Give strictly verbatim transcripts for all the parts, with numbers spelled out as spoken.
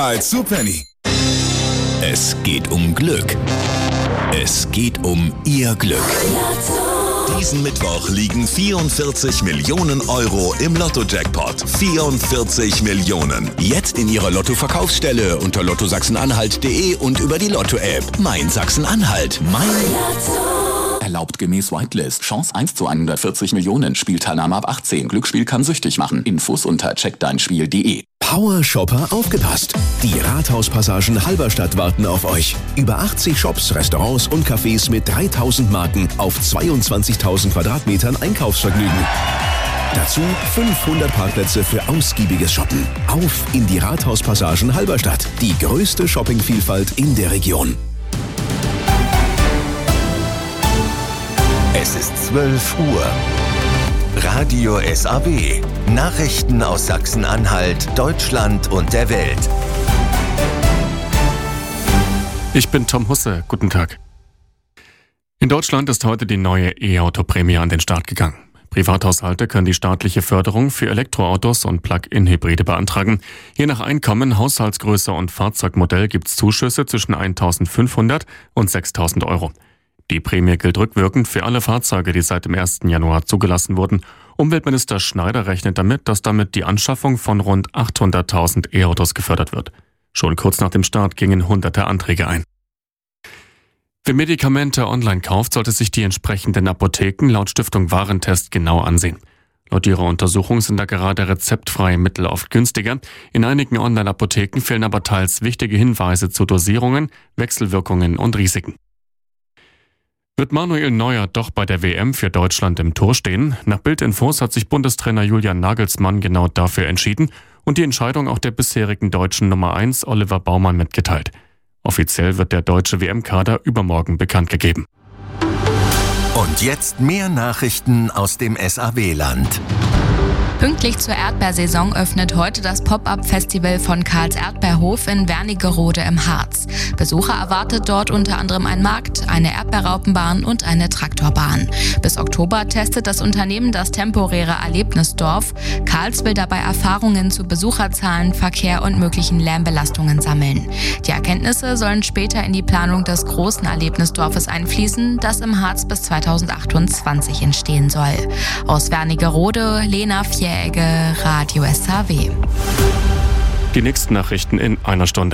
als zu Penny. Es geht um Glück. Es geht um Ihr Glück. Diesen Mittwoch liegen vierundvierzig Millionen Euro im Lotto-Jackpot. vierundvierzig Millionen. Jetzt in Ihrer Lotto-Verkaufsstelle unter lotto sachsen-anhalt punkt de und über die Lotto-App. Mein Sachsen-Anhalt. Mein Lotto. Erlaubt gemäß Whitelist. Chance eins zu hundertvierzig Millionen. Spielteilnahme ab achtzehn. Glücksspiel kann süchtig machen. Infos unter check dein spiel punkt de. Power Shopper aufgepasst! Die Rathauspassagen Halberstadt warten auf euch. Über achtzig Shops, Restaurants und Cafés mit dreitausend Marken auf zweiundzwanzigtausend Quadratmetern Einkaufsvergnügen. Dazu fünfhundert Parkplätze für ausgiebiges Shoppen. Auf in die Rathauspassagen Halberstadt. Die größte Shoppingvielfalt in der Region. Es ist zwölf Uhr. Radio S A W. Nachrichten aus Sachsen-Anhalt, Deutschland und der Welt. Ich bin Tom Husse. Guten Tag. In Deutschland ist heute die neue E-Auto-Prämie an den Start gegangen. Privathaushalte können die staatliche Förderung für Elektroautos und Plug-in-Hybride beantragen. Je nach Einkommen, Haushaltsgröße und Fahrzeugmodell gibt es Zuschüsse zwischen eintausendfünfhundert und sechstausend Euro. Die Prämie gilt rückwirkend für alle Fahrzeuge, die seit dem ersten Januar zugelassen wurden. Umweltminister Schneider rechnet damit, dass damit die Anschaffung von rund achthunderttausend E-Autos gefördert wird. Schon kurz nach dem Start gingen hunderte Anträge ein. Wer Medikamente online kauft, sollte sich die entsprechenden Apotheken laut Stiftung Warentest genau ansehen. Laut ihrer Untersuchung sind da gerade rezeptfreie Mittel oft günstiger. In einigen Online-Apotheken fehlen aber teils wichtige Hinweise zu Dosierungen, Wechselwirkungen und Risiken. Wird Manuel Neuer doch bei der W M für Deutschland im Tor stehen? Nach Bild-Infos hat sich Bundestrainer Julian Nagelsmann genau dafür entschieden und die Entscheidung auch der bisherigen deutschen Nummer eins Oliver Baumann mitgeteilt. Offiziell wird der deutsche W M-Kader übermorgen bekannt gegeben. Und jetzt mehr Nachrichten aus dem S A W-Land. Pünktlich zur Erdbeersaison öffnet heute das Pop-up-Festival von Karls Erdbeerhof in Wernigerode im Harz. Besucher erwartet dort unter anderem ein Markt, eine Erdbeerraupenbahn und eine Traktorbahn. Bis Oktober testet das Unternehmen das temporäre Erlebnisdorf. Karls will dabei Erfahrungen zu Besucherzahlen, Verkehr und möglichen Lärmbelastungen sammeln. Die Erkenntnisse sollen später in die Planung des großen Erlebnisdorfes einfließen, das im Harz bis zweitausendachtundzwanzig entstehen soll. Aus Wernigerode, Lena Fjäge, Radio S A W. Die nächsten Nachrichten in einer Stunde.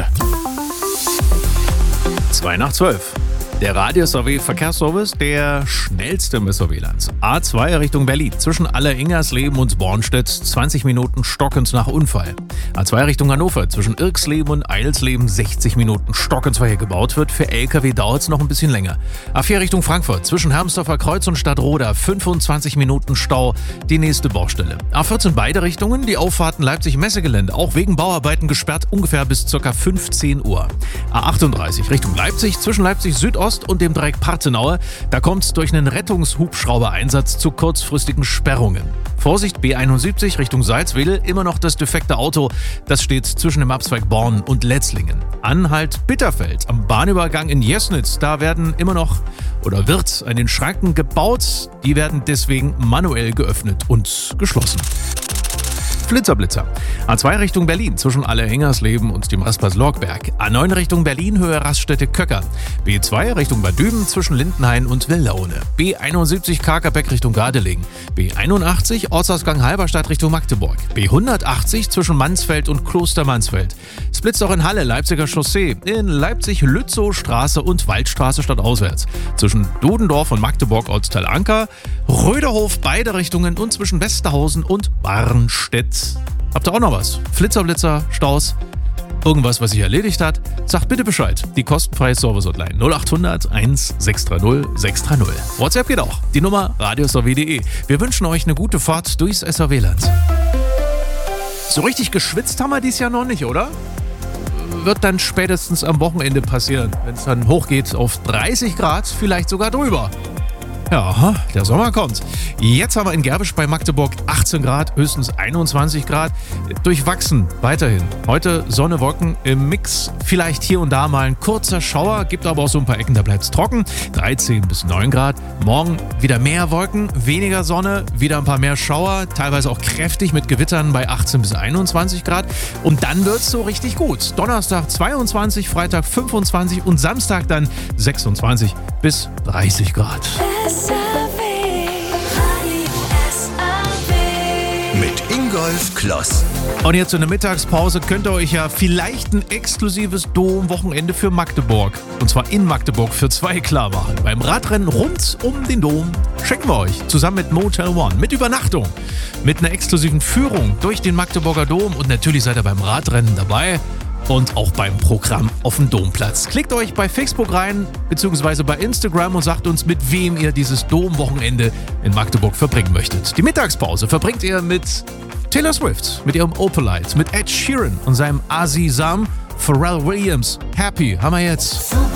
Zwei nach zwölf. Der Radio S A W Verkehrsservice, der schnellste im S A W-Land. A zwei Richtung Berlin, zwischen Aller-Ingersleben und Bornstedt, zwanzig Minuten stockend nach Unfall. A zwei Richtung Hannover, zwischen Irksleben und Eilsleben, sechzig Minuten stockend, weil hier gebaut wird. Für L K W dauert es noch ein bisschen länger. A vier Richtung Frankfurt, zwischen Hermsdorfer Kreuz und Stadtroda, fünfundzwanzig Minuten Stau, die nächste Baustelle. A vierzehn beide Richtungen, die Auffahrten Leipzig-Messegelände, auch wegen Bauarbeiten gesperrt, ungefähr bis ca. fünfzehn Uhr. A achtunddreißig Richtung Leipzig, zwischen Leipzig-Südost und dem Dreieck Parthenaue, da kommt es durch einen Rettungshubschrauber-Einsatz zu kurzfristigen Sperrungen. Vorsicht, B einundsiebzig Richtung Salzwedel, immer noch das defekte Auto, das steht zwischen dem Abzweig Born und Letzlingen. Anhalt Bitterfeld am Bahnübergang in Jesnitz, da werden immer noch oder wird an den Schranken gebaut, die werden deswegen manuell geöffnet und geschlossen. Flitzerblitzer. A zwei Richtung Berlin zwischen Aller-Ingersleben und dem Rastplatz Lorgberg. A neun Richtung Berlin Höhe Raststätte Köcker. B zwei Richtung Bad Düben zwischen Lindenhain und Willaune. B einundsiebzig Karkerbeck Richtung Gardelegen. B einundachtzig Ortsausgang Halberstadt Richtung Magdeburg. B hundertachtzig zwischen Mansfeld und Kloster Mansfeld. Es blitzt auch in Halle Leipziger Chaussee. In Leipzig Lützow Straße und Waldstraße stadtauswärts. Zwischen Dudendorf und Magdeburg Ortsteil Anker. Röderhof beide Richtungen und zwischen Westerhausen und Barnstedt. Habt ihr auch noch was? Flitzerblitzer, Staus, irgendwas, was sich erledigt hat? Sagt bitte Bescheid. Die kostenfreie Service-Hotline null achthundert eins sechs drei null sechs drei null. WhatsApp geht auch. Die Nummer radio s a w punkt de. Wir wünschen euch eine gute Fahrt durchs S A W-Land. So richtig geschwitzt haben wir dies Jahr noch nicht, oder? Wird dann spätestens am Wochenende passieren, wenn es dann hochgeht auf dreißig Grad, vielleicht sogar drüber. Ja, der Sommer kommt. Jetzt haben wir in Gerbisch bei Magdeburg achtzehn Grad, höchstens einundzwanzig Grad. Durchwachsen weiterhin. Heute Sonne, Wolken im Mix. Vielleicht hier und da mal ein kurzer Schauer. Gibt aber auch so ein paar Ecken, da bleibt es trocken. dreizehn bis neun Grad. Morgen wieder mehr Wolken, weniger Sonne, wieder ein paar mehr Schauer. Teilweise auch kräftig mit Gewittern bei achtzehn bis einundzwanzig Grad. Und dann wird es so richtig gut. Donnerstag zweiundzwanzig, Freitag fünfundzwanzig und Samstag dann sechsundzwanzig bis dreißig Grad. Mit Ingolf Kloss. Und jetzt in der Mittagspause könnt ihr euch ja vielleicht ein exklusives Dom-Wochenende für Magdeburg, und zwar in Magdeburg, für zwei klar machen. Beim Radrennen rund um den Dom schenken wir euch zusammen mit Motel One, mit Übernachtung, mit einer exklusiven Führung durch den Magdeburger Dom und natürlich seid ihr beim Radrennen dabei. Und auch beim Programm auf dem Domplatz. Klickt euch bei Facebook rein, beziehungsweise bei Instagram und sagt uns, mit wem ihr dieses Dom-Wochenende in Magdeburg verbringen möchtet. Die Mittagspause verbringt ihr mit Taylor Swift, mit ihrem Opalite, mit Ed Sheeran und seinem Aziz Sam, Pharrell Williams. Happy haben wir jetzt.